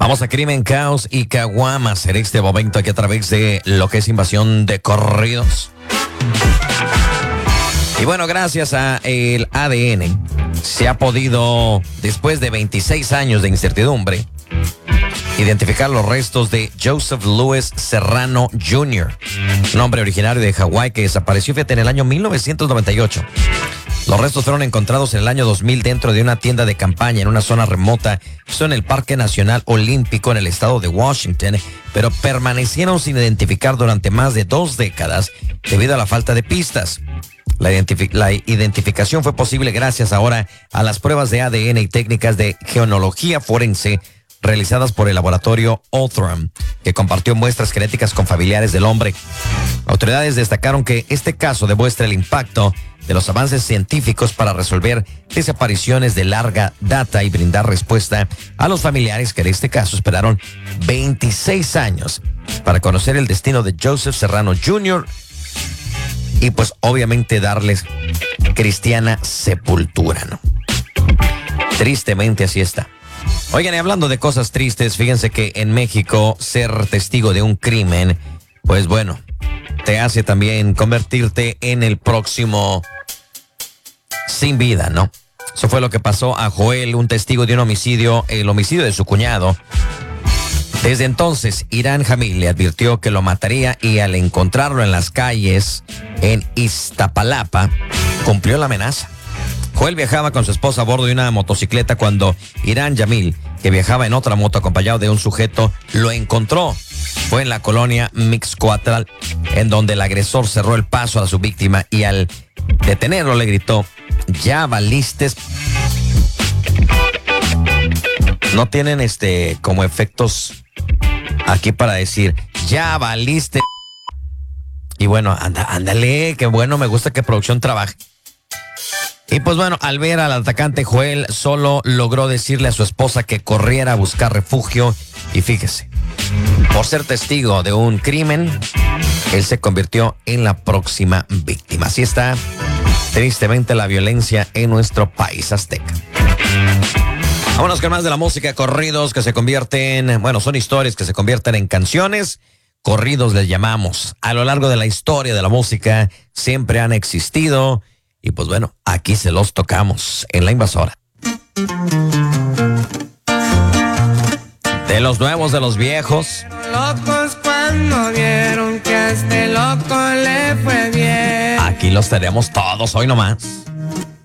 Vamos a Crimen, Caos y Caguamas en este momento aquí a través de lo que es Invasión de Corridos. Y bueno, gracias a el ADN se ha podido, después de 26 años de incertidumbre, identificar los restos de Joseph Louis Serrano Jr., un hombre originario de Hawái que desapareció, fíjate, en el año 1998. Los restos fueron encontrados en el año 2000 dentro de una tienda de campaña en una zona remota, esto en el Parque Nacional Olímpico en el estado de Washington, pero permanecieron sin identificar durante más de 2 décadas debido a la falta de pistas. La identificación fue posible gracias ahora a las pruebas de ADN y técnicas de genealogía forense realizadas por el laboratorio Othram, que compartió muestras genéticas con familiares del hombre. Autoridades destacaron que este caso demuestra el impacto de los avances científicos para resolver desapariciones de larga data y brindar respuesta a los familiares que en este caso esperaron 26 años para conocer el destino de Joseph Serrano Jr. y pues obviamente darles cristiana sepultura, ¿no? Tristemente así está. Oigan, y hablando de cosas tristes, fíjense que en México ser testigo de un crimen, pues bueno, te hace también convertirte en el próximo sin vida, ¿no? Eso fue lo que pasó a Joel, un testigo de un homicidio, el homicidio de su cuñado. Desde entonces, Irán Jamil le advirtió que lo mataría y al encontrarlo en las calles en Iztapalapa, cumplió la amenaza. Joel viajaba con su esposa a bordo de una motocicleta cuando Irán Jamil, que viajaba en otra moto acompañado de un sujeto, lo encontró. Fue en la colonia Mixcoatl, en donde el agresor cerró el paso a su víctima y al detenerlo le gritó: "Ya valiste". No tienen como efectos aquí para decir "ya valiste". Y bueno, ándale, qué bueno, me gusta que producción trabaje. Y pues bueno, al ver al atacante, Joel solo logró decirle a su esposa que corriera a buscar refugio. Y fíjese, por ser testigo de un crimen, él se convirtió en la próxima víctima. Así está, tristemente, la violencia en nuestro país azteca. Vámonos con más de la música. Corridos que se convierten, bueno, son historias que se convierten en canciones. Corridos les llamamos. A lo largo de la historia de la música siempre han existido. Y pues bueno, aquí se los tocamos en La Invasora. De los nuevos, de los viejos. Locos cuando vieron que a este loco le fue bien. Aquí los tenemos todos hoy nomás.